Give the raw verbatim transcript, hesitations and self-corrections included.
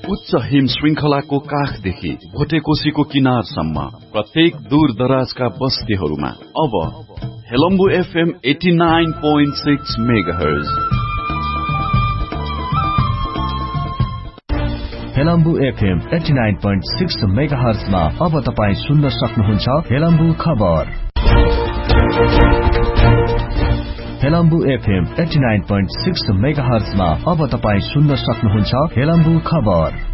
उच्च हिम श्रृंखलाको काखदेखि भोटेकोशीको किनारसम्म प्रत्येक दूर दराजका बस्तीहरूमा अब Helambu FM eighty-nine point six megahertz. Helambu FM eighty-nine point six मेगाहर्जमा अब तपाई सुन्न सक्नुहुन्छ हेलम्बु खबर। Helambu FM eighty-nine point six मेगाहर्जमा अब तपाई सुन्न सक्नुहुन्छ हेलम्बु खबर।